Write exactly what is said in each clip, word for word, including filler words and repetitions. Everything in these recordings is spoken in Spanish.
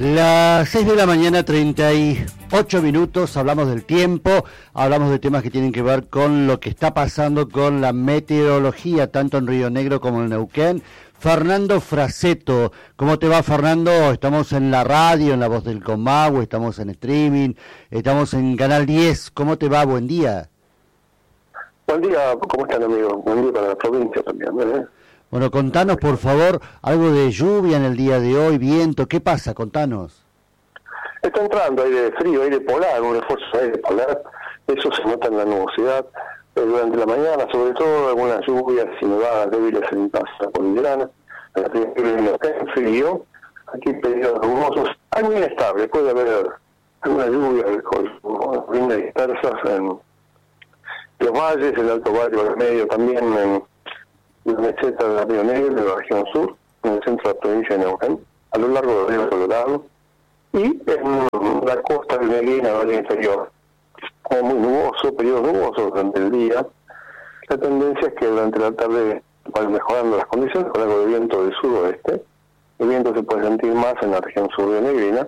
Las seis de la mañana, treinta y ocho minutos, hablamos del tiempo, hablamos de temas que tienen que ver con lo que está pasando con la meteorología, tanto en Río Negro como en Neuquén. Fernando Fraseto, ¿cómo te va, Fernando? Estamos en la radio, en La Voz del Comahue, estamos en streaming, estamos en Canal diez. ¿Cómo te va? Buen día. Buen día, ¿cómo están, amigos? Buen día para la provincia también, ¿eh? Bueno, contanos, por favor, algo de lluvia en el día de hoy, viento, ¿qué pasa? Contanos. Está entrando aire frío, aire polar, un refuerzo de aire polar, eso se nota en la nubosidad. Eh, durante la mañana, sobre todo, algunas lluvias y nevadas débiles en la cordillerana, en la en frío, aquí periodos nubosos, algo inestable, puede haber alguna lluvia con rindas dispersas en los valles, el Alto Valle, el medio, también en la meseta de Río Negro, de la región sur, en el centro de la provincia de Neuquén, a lo largo del río Colorado, y en la costa de Medina, valle inferior. Como muy nuboso, periodos nubosos durante el día. La tendencia es que durante la tarde van mejorando las condiciones con algo de viento del suroeste. El viento se puede sentir más en la región sur de Negrina,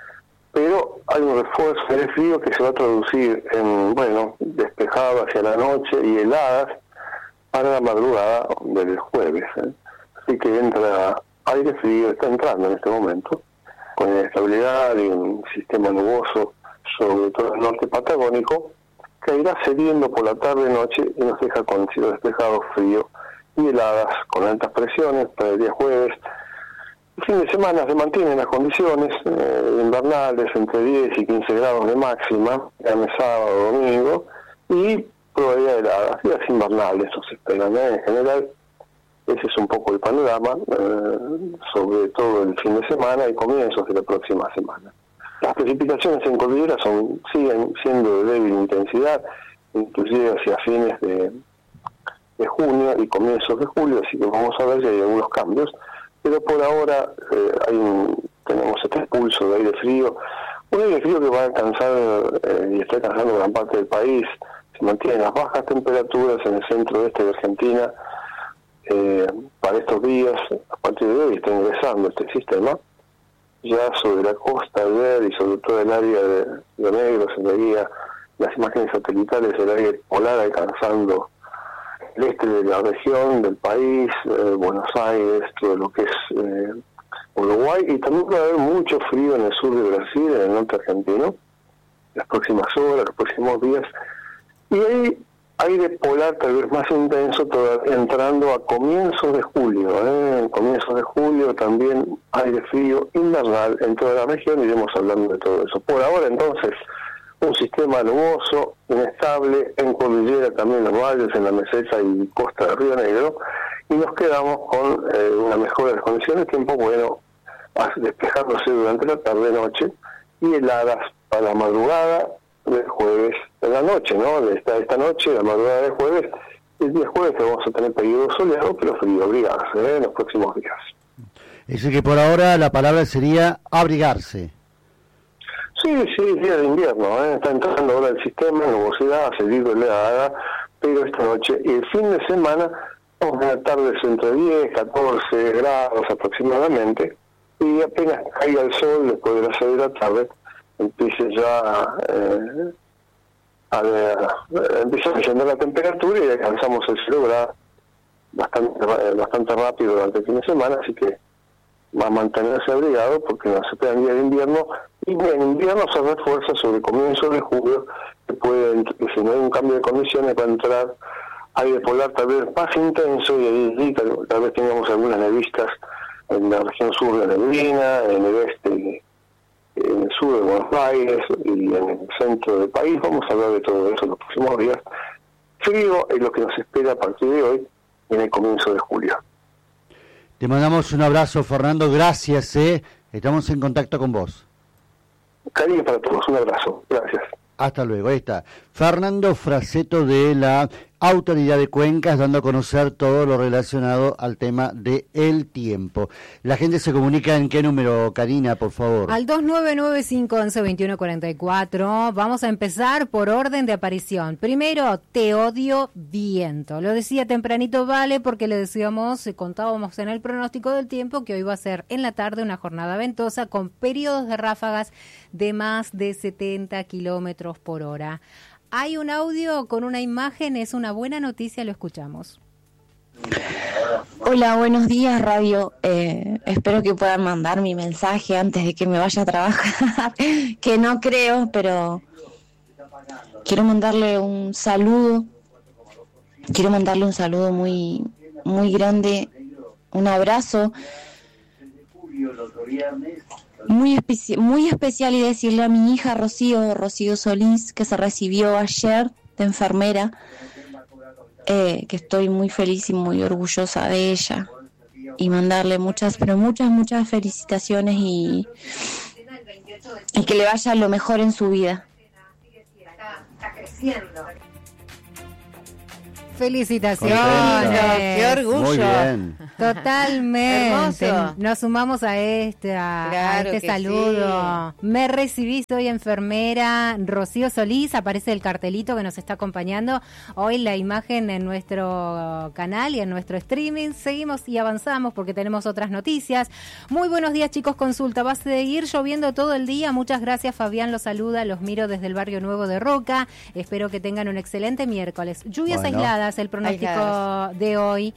pero hay un refuerzo de frío que se va a traducir en, bueno, despejado hacia la noche y heladas para la madrugada del jueves. ¿eh? Así que entra aire frío, está entrando en este momento, con inestabilidad y un sistema nuboso, sobre todo el norte patagónico, que irá cediendo por la tarde-noche y nos deja con cielo despejado, frío y heladas con altas presiones para el día jueves. El fin de semana se mantienen las condiciones eh, invernales entre diez y quince grados de máxima, el sábado, domingo, y probabilidad de heladas, días invernales nos esperan, ¿eh? En general. Ese es un poco el panorama, eh, sobre todo el fin de semana y comienzos de la próxima semana. Las precipitaciones en cordillera son siguen siendo de débil intensidad, inclusive hacia fines de, de junio y comienzos de julio, así que vamos a ver si hay algunos cambios, pero por ahora eh, hay un, tenemos este pulso de aire frío, un aire frío que va a alcanzar eh, y está alcanzando gran parte del país. Se mantienen las bajas temperaturas en el centro-oeste de Argentina. Eh, para estos días, a partir de hoy está ingresando este sistema, ya sobre la costa al ver y sobre todo el área de Río Negro se veía las imágenes satelitales del aire polar alcanzando el este de la región del país, eh, Buenos Aires, todo lo que es eh, Uruguay, y también va a haber mucho frío en el sur de Brasil, en el norte argentino, las próximas horas, los próximos días, y ahí aire polar tal vez más intenso todavía entrando a comienzos de julio, ¿eh? En comienzos de julio también aire frío invernal en toda la región, iremos hablando de todo eso. Por ahora entonces un sistema nuboso, inestable, en cordillera también los valles, en la meseta y costa de Río Negro, y nos quedamos con eh, una mejora de las condiciones, tiempo bueno, despejándose durante la tarde-noche y heladas para la madrugada del jueves en la noche, ¿no? De esta, esta noche, la madrugada del jueves, el día jueves que vamos a tener periodo soleado, pero frío, abrigarse, ¿eh? En los próximos días. Es decir, que por ahora la palabra sería abrigarse. Sí, sí, día de invierno, ¿eh? Está entrando ahora el sistema, nubosidad, a seguir helada, pero esta noche y el fin de semana vamos a tener tardes entre diez, catorce grados aproximadamente, y apenas caiga el sol después de las seis de la tarde, empiece ya eh, a, a, empieza a descender la temperatura y alcanzamos el cero grado bastante, bastante rápido durante el fin de semana, así que va a mantenerse abrigado porque nos esperan días de invierno, y en invierno se refuerza sobre comienzos de julio, que puede, que si no hay un cambio de condiciones va a entrar aire polar tal vez más intenso, y ahí tal, tal vez tengamos algunas nevistas en la región sur de Neblina, en el este, en el sur de Buenos Aires y en el centro del país. Vamos a hablar de todo eso en los próximos días. Frío es lo que nos espera a partir de hoy en el comienzo de julio. Te mandamos un abrazo, Fernando, gracias, ¿eh? Estamos en contacto con vos. Cariño para todos, un abrazo, gracias. Hasta luego, ahí está. Fernando Fraseto de la Autoridad de Cuencas, dando a conocer todo lo relacionado al tema de el tiempo. La gente se comunica en qué número, Karina, por favor. Al dos nueve nueve cinco once veintiuno cuarenta y cuatro. Vamos a empezar por orden de aparición. Primero, te odio viento. Lo decía tempranito Vale porque le decíamos, contábamos en el pronóstico del tiempo que hoy va a ser en la tarde una jornada ventosa con periodos de ráfagas de más de setenta kilómetros por hora. Hay un audio con una imagen, es una buena noticia, lo escuchamos. Hola, buenos días, radio. Eh, espero que puedan mandar mi mensaje antes de que me vaya a trabajar, que no creo, pero quiero mandarle un saludo. Quiero mandarle un saludo muy, muy grande, un abrazo muy, especi- muy especial y decirle a mi hija Rocío, Rocío Solís, que se recibió ayer de enfermera, eh, que estoy muy feliz y muy orgullosa de ella, y mandarle muchas, pero muchas, muchas felicitaciones y, y que le vaya lo mejor en su vida. Está creciendo. Felicitaciones. Contenta. Qué orgullo. Muy bien. Totalmente. Hermoso. Nos sumamos a este, a, Claro a este que saludo. sí. Me recibí, soy enfermera. Rocío Solís, aparece el cartelito que nos está acompañando. Hoy la imagen en nuestro canal y en nuestro streaming. Seguimos y avanzamos porque tenemos otras noticias. Muy buenos días, chicos. Consulta. Va a seguir lloviendo todo el día. Muchas gracias, Fabián los saluda. Los miro desde el barrio Nuevo de Roca. Espero que tengan un excelente miércoles. Lluvias Bueno. aisladas. El pronóstico Aisladas. de hoy.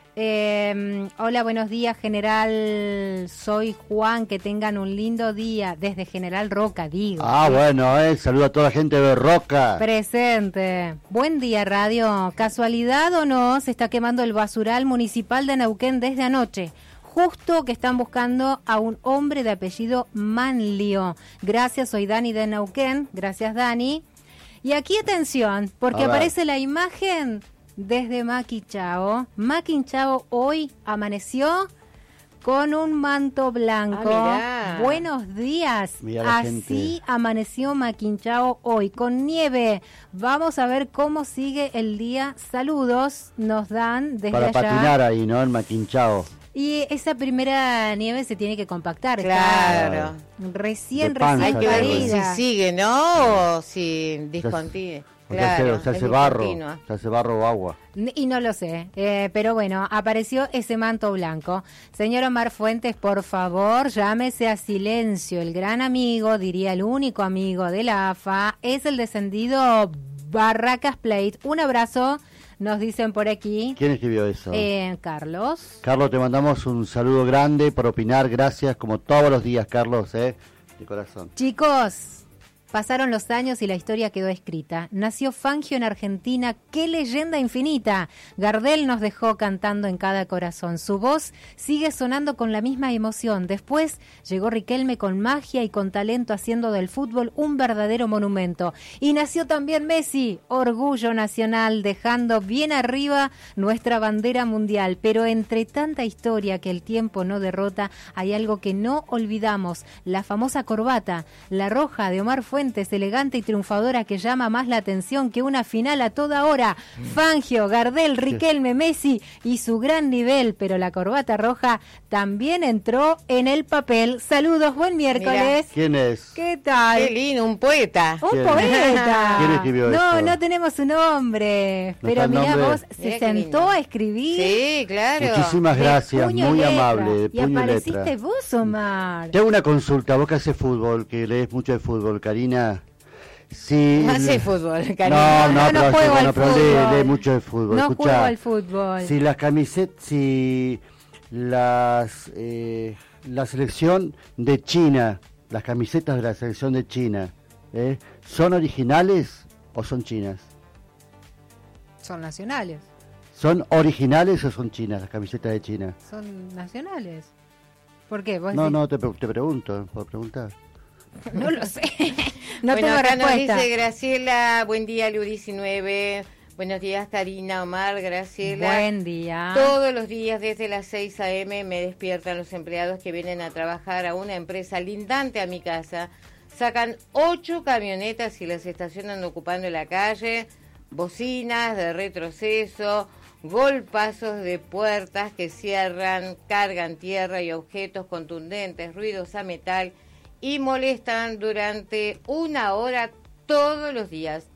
Eh, hola, buenos días, General. Soy Juan. Que tengan un lindo día desde General Roca, digo. Ah, bueno, eh, saludo a toda la gente de Roca. Presente. Buen día, radio. ¿Casualidad o no? Se está quemando el basural municipal de Neuquén desde anoche. Justo que están buscando a un hombre de apellido Manlio. Gracias, soy Dani de Neuquén. Gracias, Dani. Y aquí atención, porque A ver. aparece la imagen desde Maquinchao. Maquinchao hoy amaneció con un manto blanco. Ah, mirá. Buenos días. Mirá la Así gente. amaneció Maquinchao hoy, con nieve. Vamos a ver cómo sigue el día. Saludos nos dan desde Para allá. patinar ahí, ¿no? En Maquinchao. Y esa primera nieve se tiene que compactar. Claro. Está recién, De panza, recién Hay que ver Claro. si parida. sigue, ¿no? O si discontinúe. O sea, Claro, se, se es hace barro, discontinua. se hace barro o agua. Y no lo sé, eh, pero bueno, apareció ese manto blanco. Señor Omar Fuentes, por favor, llámese a silencio. El gran amigo, diría el único amigo de la A F A, es el descendido Barracas Plate. Un abrazo, nos dicen por aquí. ¿Quién escribió eso? Eh, Carlos. Carlos, te mandamos un saludo grande por opinar. Gracias, como todos los días, Carlos, ¿eh? De corazón. Chicos, pasaron los años y la historia quedó escrita. Nació Fangio en Argentina, qué leyenda infinita. Gardel nos dejó cantando en cada corazón. Su voz sigue sonando con la misma emoción. Después llegó Riquelme con magia y con talento, haciendo del fútbol un verdadero monumento. Y nació también Messi, orgullo nacional, dejando bien arriba nuestra bandera mundial. Pero entre tanta historia que el tiempo no derrota, hay algo que no olvidamos: la famosa corbata, la roja de Omar Fuentes, elegante y triunfadora, que llama más la atención que una final a toda hora. Fangio, Gardel, Riquelme, Messi y su gran nivel, pero la corbata roja también entró en el papel. Saludos, buen miércoles. ¿Quién es? ¿Qué tal? Qué lindo, un poeta. Un ¿Quién? poeta. ¿Quién escribió no, esto? no tenemos su nombre. ¿No Pero está el mirá nombre? vos, se Mirá qué sentó lindo. a escribir. Sí, claro. Muchísimas de gracias, puño muy y letra. amable, de Y puño y apareciste letra. vos, Omar. Te hago una consulta, vos que haces fútbol, que lees mucho de fútbol, Karina. Si... No hace fútbol, No, cariño. no, No, no pero, juego bueno, al pero lee, fútbol. lee mucho de fútbol. No Escuchá, juego al fútbol. Si las camisetas, si las, eh, la selección de China, las camisetas de la selección de China, ¿eh? ¿son originales o son chinas? Son nacionales. ¿Son originales o son chinas las camisetas de China? Son nacionales. ¿Por qué? ¿Vos No, decís? no, te, pre- te pregunto, por preguntar. No lo sé. No Bueno, tengo acá respuesta. nos dice Graciela, buen día, Lu diecinueve. Buenos días, Karina, Omar, Graciela. Buen día. Todos los días desde las seis a eme me despiertan los empleados que vienen a trabajar a una empresa lindante a mi casa. Sacan ocho camionetas y las estacionan ocupando la calle. bocinas de retroceso, golpazos de puertas que cierran, cargan tierra y objetos contundentes, ruidos a metal y molestan durante una hora todos los días.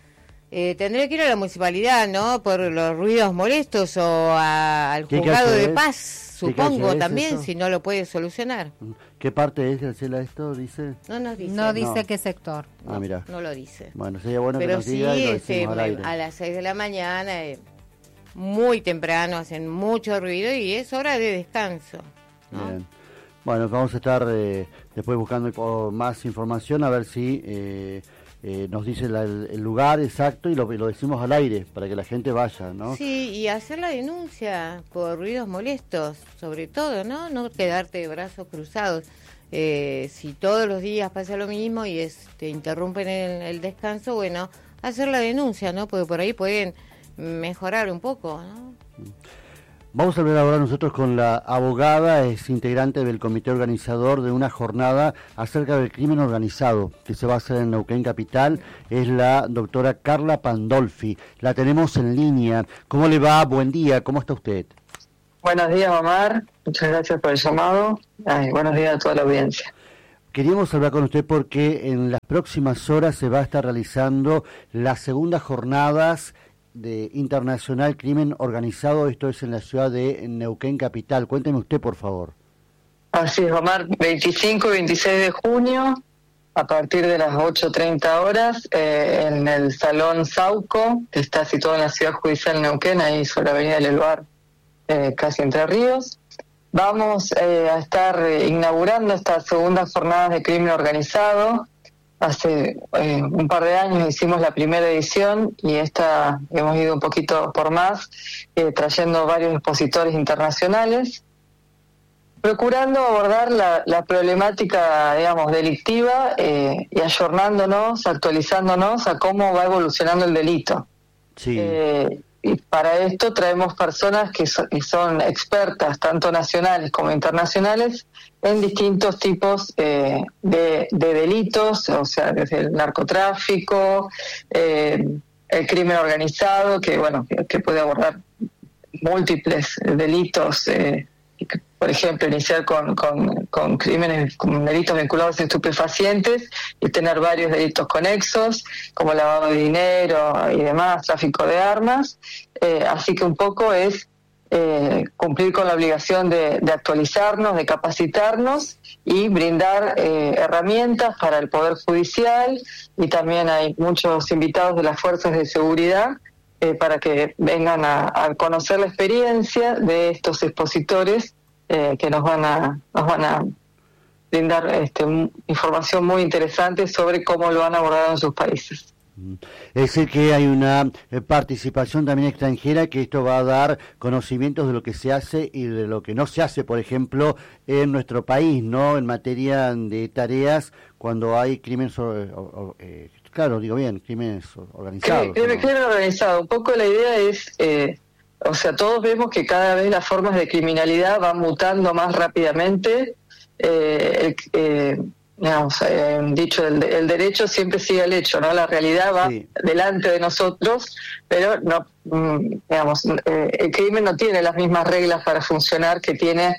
Eh, tendré que ir a la municipalidad, ¿no? Por los ruidos molestos o a, al juzgado de paz, supongo también, eso? Si no lo puede solucionar. ¿Qué parte es, Graciela, esto? ¿Dice? No nos dice. No dice no. qué sector. Ah, mira. No lo dice. Bueno, sería bueno Pero que nos sí, diga y lo este, decimos al aire. A las seis de la mañana, eh, muy temprano, hacen mucho ruido y es hora de descanso, ¿no? Bien. Bueno, vamos a estar eh, después buscando más información a ver si eh, eh, nos dice la, el, el lugar exacto y lo, lo decimos al aire para que la gente vaya, ¿no? Sí, y hacer la denuncia por ruidos molestos, sobre todo, ¿no? No quedarte de brazos cruzados. Eh, si todos los días pasa lo mismo y es, te interrumpen el, el descanso, bueno, hacer la denuncia, ¿no? Porque por ahí pueden mejorar un poco, ¿no? Vamos a hablar ahora nosotros con la abogada, es integrante del comité organizador de una jornada acerca del crimen organizado que se va a hacer en Neuquén Capital, es la doctora Carla Pandolfi. La tenemos en línea. ¿Cómo le va? Buen día, ¿cómo está usted? Buenos días, Omar. Muchas gracias por el llamado. Ay, buenos días a toda la audiencia. Queríamos hablar con usted porque en las próximas horas se va a estar realizando las segundas jornadas de Internacional Crimen Organizado, esto es en la ciudad de Neuquén Capital. Cuénteme usted, por favor. Así es, Omar, veinticinco y veintiséis de junio, a partir de las ocho treinta horas, eh, en el Salón Sauco, que está situado en la Ciudad Judicial de Neuquén, ahí sobre la Avenida del Elbar, eh, casi Entre Ríos. Vamos eh, a estar eh, inaugurando estas segundas jornadas de crimen organizado. Hace eh, un par de años hicimos la primera edición y esta hemos ido un poquito por más, eh, trayendo varios expositores internacionales, procurando abordar la, la problemática, digamos, delictiva eh, y ayornándonos, actualizándonos a cómo va evolucionando el delito. Sí. Eh, y para esto traemos personas que, so, que son expertas, tanto nacionales como internacionales, en distintos tipos eh, de, de delitos, o sea, desde el narcotráfico, eh, el crimen organizado, que bueno, que, que puede abordar múltiples delitos, eh, por ejemplo, iniciar con, con, con crímenes, con delitos vinculados a estupefacientes y tener varios delitos conexos, como lavado de dinero y demás, tráfico de armas. Eh, así que un poco es eh, cumplir con la obligación de, de actualizarnos, de capacitarnos y brindar eh, herramientas para el Poder Judicial, y también hay muchos invitados de las fuerzas de seguridad eh, para que vengan a, a conocer la experiencia de estos expositores eh, que nos van a nos van a brindar este, información muy interesante sobre cómo lo han abordado en sus países. Es decir, que hay una participación también extranjera, que esto va a dar conocimientos de lo que se hace y de lo que no se hace, por ejemplo, en nuestro país, ¿no? En materia de tareas, cuando hay crímenes, eh, claro, digo bien, crímenes organizados. Crimen, ¿no? crimen organizado. Un poco la idea es, eh, o sea, todos vemos que cada vez las formas de criminalidad van mutando más rápidamente. Eh, el, eh, digamos, eh, dicho, el, el derecho siempre sigue al hecho, ¿no? La realidad va sí. delante de nosotros, pero no, digamos, eh, el crimen no tiene las mismas reglas para funcionar que tiene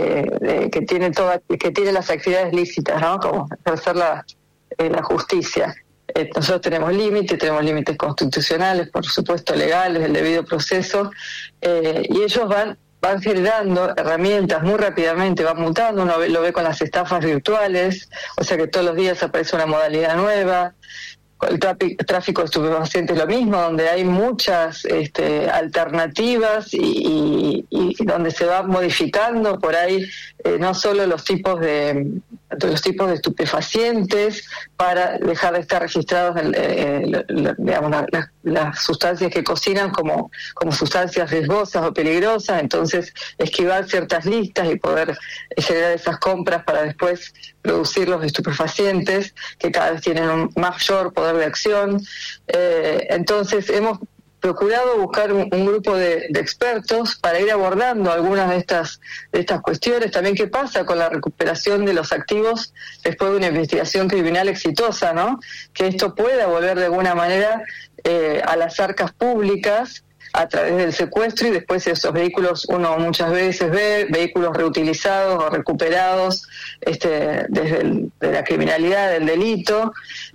eh, que tiene toda, que tiene las actividades lícitas, ¿no? Como ejercer la, eh, la justicia. Eh, nosotros tenemos límites, tenemos límites constitucionales, por supuesto legales, del debido proceso, eh, y ellos van van generando herramientas muy rápidamente, van mutando, uno lo ve con las estafas virtuales, o sea que todos los días aparece una modalidad nueva. El tráfico de estupefacientes es lo mismo, donde hay muchas este, alternativas y, y, y donde se va modificando por ahí eh, no solo los tipos de, de los tipos de estupefacientes para dejar de estar registrados en, eh, la, digamos, la, la, las sustancias que cocinan como, como sustancias riesgosas o peligrosas, entonces esquivar ciertas listas y poder generar esas compras para después producir los estupefacientes que cada vez tienen un mayor poder de acción. Eh, entonces hemos procurado buscar un, un grupo de, de expertos para ir abordando algunas de estas de estas cuestiones. También qué pasa con la recuperación de los activos después de una investigación criminal exitosa, ¿no? Que esto pueda volver de alguna manera eh, a las arcas públicas a través del secuestro, y después esos vehículos uno muchas veces ve vehículos reutilizados o recuperados este, desde el, de la criminalidad, del delito.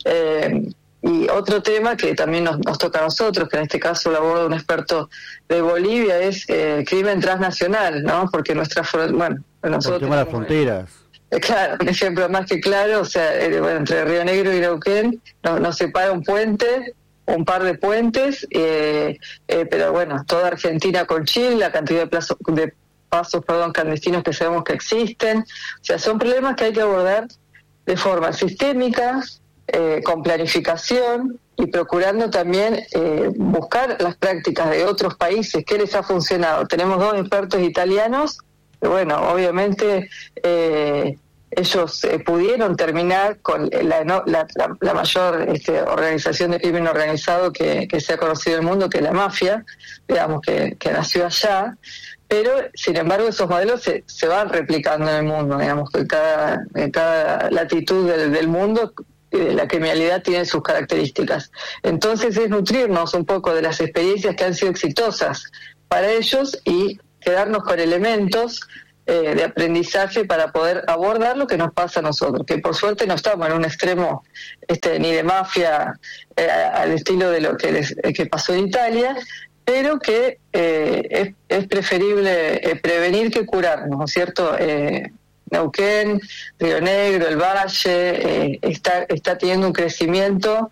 Eh, y otro tema que también nos, nos toca a nosotros, que en este caso lo aborda un experto de Bolivia, es eh, crimen transnacional, ¿no? Porque nuestra, bueno, nosotros... El tema de las fronteras. Eh, claro, un ejemplo más que claro, o sea, eh, bueno, entre Río Negro y Neuquén nos, nos separa un puente, un par de puentes, eh, eh, pero bueno, toda Argentina con Chile, la cantidad de, plazo, de pasos perdón, clandestinos que sabemos que existen. O sea, son problemas que hay que abordar de forma sistémica, eh, con planificación y procurando también eh, buscar las prácticas de otros países, qué les ha funcionado. Tenemos dos expertos italianos, que bueno, obviamente... Eh, ellos eh, pudieron terminar con la, la, la, la mayor este, organización de crimen organizado que, que se ha conocido en el mundo, que es la mafia, digamos, que, que nació allá, pero sin embargo esos modelos se, se van replicando en el mundo, digamos, que cada, en cada latitud del, del mundo eh, la criminalidad tiene sus características. Entonces es nutrirnos un poco de las experiencias que han sido exitosas para ellos y quedarnos con elementos Eh, de aprendizaje para poder abordar lo que nos pasa a nosotros, que por suerte no estamos en un extremo este, ni de mafia eh, al estilo de lo que, les, que pasó en Italia, pero que eh, es, es preferible eh, prevenir que curarnos, ¿no es cierto? Eh, Neuquén, Río Negro, el Valle, eh, está, está teniendo un crecimiento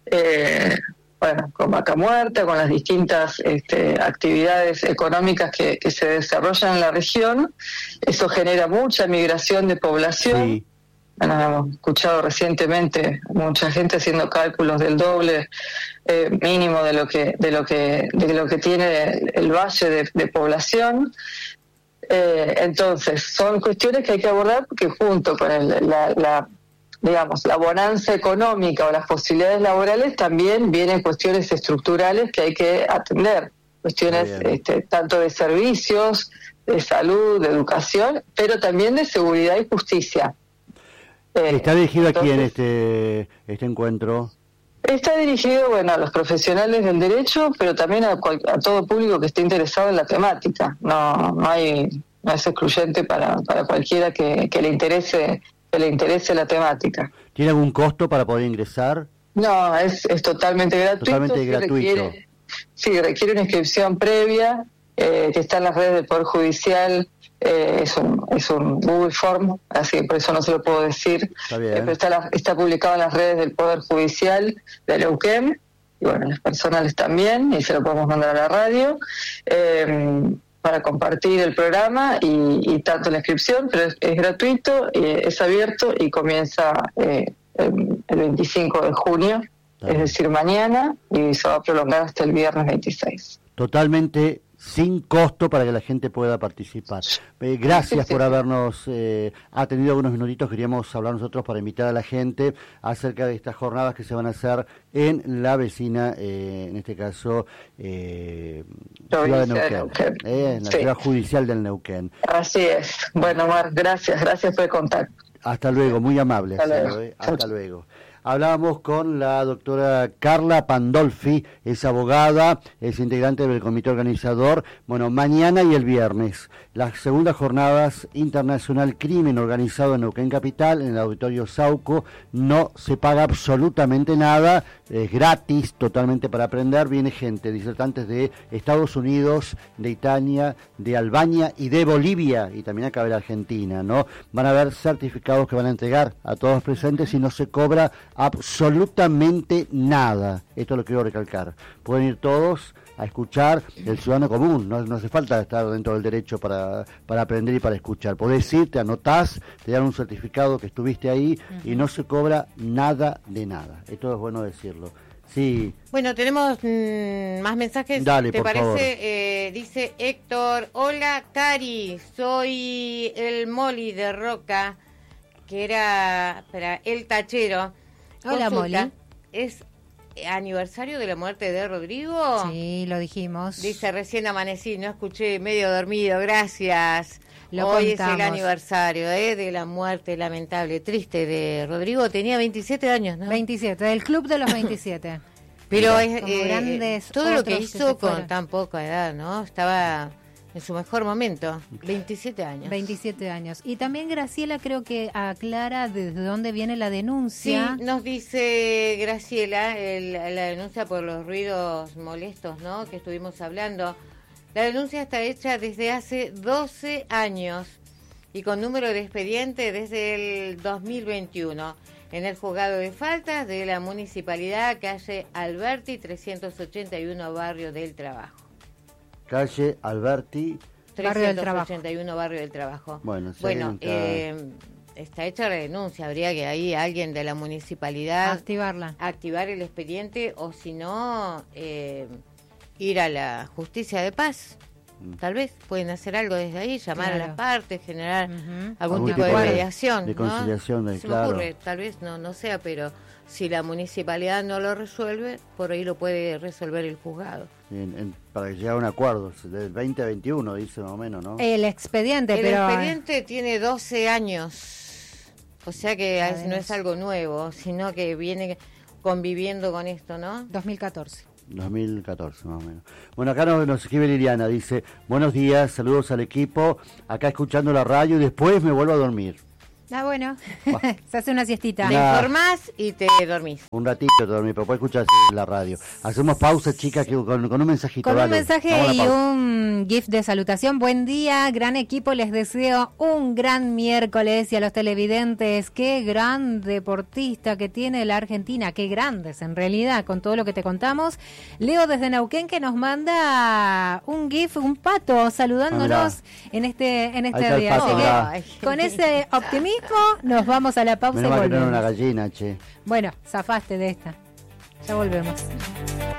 eh, bueno, con Vaca Muerta, con las distintas este, actividades económicas que, que se desarrollan en la región. Eso genera mucha migración de población. Sí. Bueno, hemos escuchado recientemente mucha gente haciendo cálculos del doble eh, mínimo de lo que de lo que de lo que tiene el, el valle de, de población. Eh, entonces, son cuestiones que hay que abordar porque junto con el, la, la digamos, la bonanza económica o las posibilidades laborales, también vienen cuestiones estructurales que hay que atender, cuestiones este, tanto de servicios, de salud, de educación, pero también de seguridad y justicia. Eh, ¿Está dirigido entonces, a quién este, este encuentro? Está dirigido, bueno, a los profesionales del derecho, pero también a, cual, a todo público que esté interesado en la temática. No, no hay, no es excluyente para, para cualquiera que, que le interese que le interese la temática. ¿Tiene algún costo para poder ingresar? No, es, es totalmente gratuito. Totalmente sí gratuito. Requiere, sí, requiere una inscripción previa, eh, que está en las redes del Poder Judicial, eh, es, un, es un Google Form, así que por eso no se lo puedo decir. Está bien. Eh, pero está, la, está publicado en las redes del Poder Judicial de Neuquén, y bueno, las personales también, y se lo podemos mandar a la radio. Eh, para compartir el programa y, y tanto la inscripción, pero es, es gratuito, eh, es abierto y comienza eh, el, el veinticinco de junio, ah. es decir, mañana, y se va a prolongar hasta el viernes veintiséis. Totalmente sin costo para que la gente pueda participar. Eh, gracias sí, sí, por habernos eh, atendido algunos minutitos. Queríamos hablar nosotros para invitar a la gente acerca de estas jornadas que se van a hacer en la vecina, eh, en este caso, eh, ciudad de Neuquén, eh, en la sí. ciudad judicial del Neuquén. Así es. Bueno, Mar, gracias, gracias por el contacto. Hasta luego, muy amable. Hasta luego. Cielo, eh. Hasta luego. Hablábamos con la doctora Carla Pandolfi, es abogada, es integrante del comité organizador. Bueno, mañana y el viernes, las segundas jornadas internacional crimen organizado en Neuquén Capital, en el auditorio Sauco. No se paga absolutamente nada, es gratis, totalmente para aprender. Viene gente, disertantes de Estados Unidos, de Italia, de Albania y de Bolivia, y también acá de Argentina, ¿no? Van a haber certificados que van a entregar a todos los presentes y no se cobra absolutamente nada. Esto lo quiero recalcar. Pueden ir todos a escuchar el ciudadano común, no, no hace falta estar dentro del derecho para, para aprender y para escuchar. Podés ir, te anotás, te dan un certificado que estuviste ahí uh-huh. y no se cobra nada de nada. Esto es bueno decirlo. Sí. Bueno, tenemos mmm, más mensajes. Dale, ¿te por parece? favor. Eh, dice Héctor, hola Cari, soy el Moli de Roca, que era para el tachero. Hola, Consulta, Moli. ¿Es aniversario de la muerte de Rodrigo. Sí, lo dijimos. Dice, recién amanecí, no escuché, medio dormido, gracias. Lo Hoy contamos. es el aniversario eh, de la muerte lamentable, triste de Rodrigo. Tenía veintisiete años, ¿no? veintisiete, del club de los veintisiete. Pero es, Como eh, grandes todo lo que otros que hizo se con fueron. tan poca edad, ¿no? Estaba en su mejor momento, veintisiete años. veintisiete años. Y también Graciela creo que aclara desde dónde viene la Sí, denuncia. nos dice Graciela, el- la denuncia por los ruidos molestos, ¿no? Que estuvimos hablando. La denuncia está hecha desde hace doce años y con número de expediente desde el dos mil veintiuno en el juzgado de faltas de la municipalidad, calle Alberti, trescientos ochenta y uno, Barrio del Trabajo. Calle Alberti. Barrio del Trabajo. trescientos ochenta y uno, Barrio del Trabajo. Bueno, si Bueno, alguien está- eh, está hecha la denuncia, habría que ahí alguien de la municipalidad Activarla. activar el expediente o si no, eh, ir a la justicia de paz. Mm. Tal vez pueden hacer algo desde ahí, llamar Claro. a las partes, generar Ujú. algún, Algún tipo de tipo de- mediación. de ¿no? conciliación, de- Se claro. me ocurre, tal vez no, no sea, pero si la municipalidad no lo resuelve, por ahí lo puede resolver el juzgado. En- en- para llegar a un acuerdo, del veinte a veintiuno dice más o menos, ¿no? El expediente, El pero expediente tiene doce años, o sea que La es- no es denuncia. algo nuevo, sino que viene conviviendo con esto, ¿no? dos mil catorce. dos mil catorce más o menos. Bueno, acá nos, nos escribe Liliana, dice, buenos días, saludos al equipo, acá escuchando la radio y después me vuelvo a dormir. Ah, bueno, se hace una siestita. Te Nah. informás y te dormís. Un ratito te dormí, pero puedes escuchar la radio. Hacemos pausa, chicas, que con, con un mensajito. Con un dale. mensaje Vamos a la y pausa. un GIF de salutación. Buen día, gran equipo, les deseo un gran miércoles y a los televidentes, qué gran deportista que tiene la Argentina, qué grandes en realidad, con todo lo que te contamos. Leo desde Neuquén que nos manda un GIF, un pato saludándonos Ah, en este en Ahí este está el día. pato, Así que, mirá. Ay. con ese optimismo nos vamos a la pausa Menos y mal que no era volvemos. una gallina, che. Bueno, zafaste de esta. Ya volvemos.